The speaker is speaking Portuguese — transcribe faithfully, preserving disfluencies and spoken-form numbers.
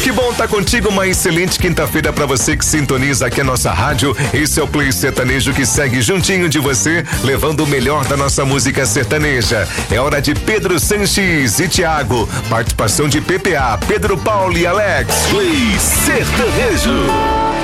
Que bom estar contigo, uma excelente quinta-feira pra você que sintoniza aqui a nossa rádio. Esse é o Play Sertanejo que segue juntinho de você, levando o melhor da nossa música sertaneja. É hora de Pedro Sanches e Thiago, participação de P P A, Pedro Paulo e Alex. Play Sertanejo.